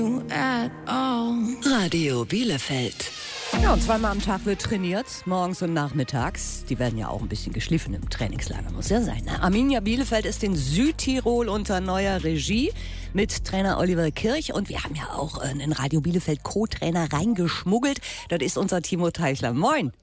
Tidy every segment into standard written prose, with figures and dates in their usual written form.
Radio Bielefeld. Ja, und zweimal am Tag wird trainiert, morgens und nachmittags. Die werden ja auch ein bisschen geschliffen im Trainingslager, muss ja sein. Ne? Arminia Bielefeld ist in Südtirol unter neuer Regie mit Trainer Oliver Kirch. Und wir haben ja auch einen Radio Bielefeld Co-Trainer reingeschmuggelt. Das ist unser Timo Teichler. Moin.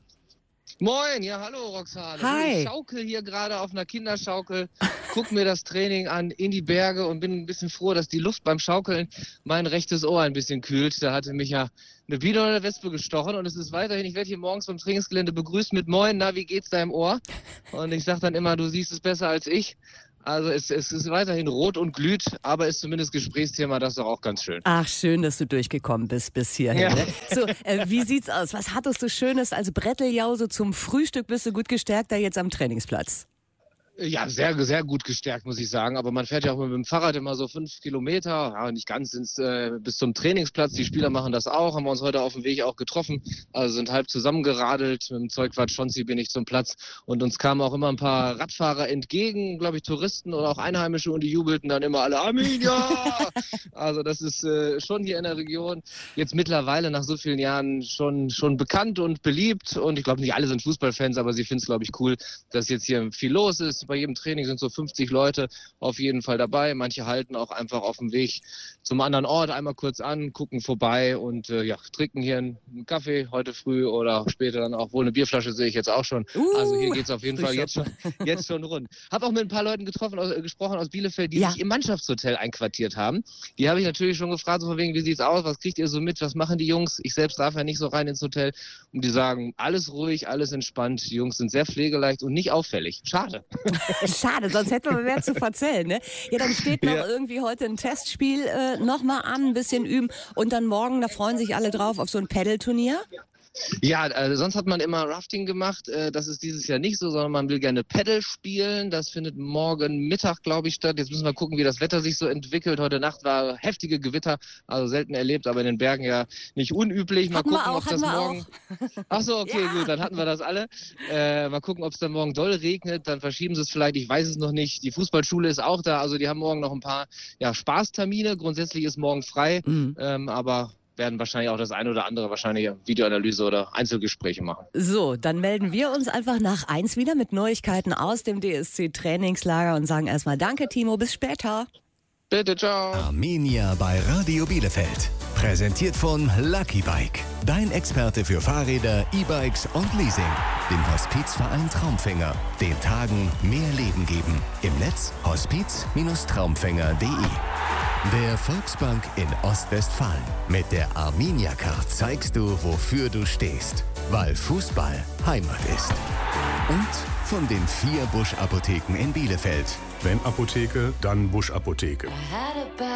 Moin, ja hallo Roxane. Hi. Ich schaukel hier gerade auf einer Kinderschaukel, guck mir das Training an in die Berge und bin ein bisschen froh, dass die Luft beim Schaukeln mein rechtes Ohr ein bisschen kühlt. Da hatte mich ja eine Biene oder eine Wespe gestochen und es ist weiterhin, ich werde hier morgens beim Trainingsgelände begrüßt mit Moin, na, wie geht's da im Ohr? Und ich sag dann immer, du siehst es besser als ich. Also es ist weiterhin rot und glüht, aber ist zumindest Gesprächsthema, das ist doch auch ganz schön. Ach, schön, dass du durchgekommen bist bis hierhin. Ja. Ne? So, wie sieht's aus? Was hattest du Schönes als Bretteljause zum Frühstück? Bist du gut gestärkt da jetzt am Trainingsplatz? Ja, sehr, sehr gut gestärkt, muss ich sagen. Aber man fährt ja auch mit dem Fahrrad immer so 5 Kilometer, ja, nicht ganz bis zum Trainingsplatz. Die Spieler machen das auch, haben wir uns heute auf dem Weg auch getroffen. Also sind halb zusammengeradelt. Mit dem Zeugwart Schonzi bin ich zum Platz. Und uns kamen auch immer ein paar Radfahrer entgegen, glaube ich, Touristen oder auch Einheimische, und die jubelten dann immer alle Arminia! Also das ist schon hier in der Region jetzt mittlerweile nach so vielen Jahren schon bekannt und beliebt. Und ich glaube, nicht alle sind Fußballfans, aber sie finden es, glaube ich, cool, dass jetzt hier viel los ist. Bei jedem Training sind so 50 Leute auf jeden Fall dabei. Manche halten auch einfach auf dem Weg zum anderen Ort einmal kurz an, gucken vorbei und trinken hier einen Kaffee heute früh oder später dann auch wohl eine Bierflasche, sehe ich jetzt auch schon. Also hier geht's auf jeden Fall jetzt schon rund. Habe auch mit ein paar Leuten gesprochen aus Bielefeld, die sich im Mannschaftshotel einquartiert haben. Die habe ich natürlich schon gefragt, so von wegen, wie sieht's aus, was kriegt ihr so mit, was machen die Jungs? Ich selbst darf ja nicht so rein ins Hotel. Und die sagen, alles ruhig, alles entspannt. Die Jungs sind sehr pflegeleicht und nicht auffällig. Schade. Schade, sonst hätten wir mehr zu erzählen. Ne? Ja, dann steht noch irgendwie heute ein Testspiel nochmal an, ein bisschen üben. Und dann morgen, da freuen sich alle drauf, auf so ein Paddle-Turnier. Ja, sonst hat man immer Rafting gemacht. Das ist dieses Jahr nicht so, sondern man will gerne Paddle spielen. Das findet morgen Mittag, glaube ich, statt. Jetzt müssen wir gucken, wie das Wetter sich so entwickelt. Heute Nacht war heftige Gewitter, also selten erlebt, aber in den Bergen ja nicht unüblich. Mal gucken, ob das morgen... Ach so, okay, gut, dann hatten wir das alle. Mal gucken, ob es dann morgen doll regnet. Dann verschieben sie es vielleicht, ich weiß es noch nicht. Die Fußballschule ist auch da, also die haben morgen noch ein paar Spaßtermine. Grundsätzlich ist morgen frei, aber werden wahrscheinlich auch das eine oder andere Videoanalyse oder Einzelgespräche machen. So, dann melden wir uns einfach nach 1 wieder mit Neuigkeiten aus dem DSC-Trainingslager und sagen erstmal Danke, Timo, bis später. Bitte, ciao. Arminia bei Radio Bielefeld. Präsentiert von Lucky Bike. Dein Experte für Fahrräder, E-Bikes und Leasing. Dem Hospizverein Traumfänger. Den Tagen mehr Leben geben. Im Netz hospiz-traumfänger.de. Der Volksbank in Ostwestfalen. Mit der Arminia-Card zeigst du, wofür du stehst. Weil Fußball Heimat ist. Und von den 4 Busch-Apotheken in Bielefeld. Wenn Apotheke, dann Busch-Apotheke.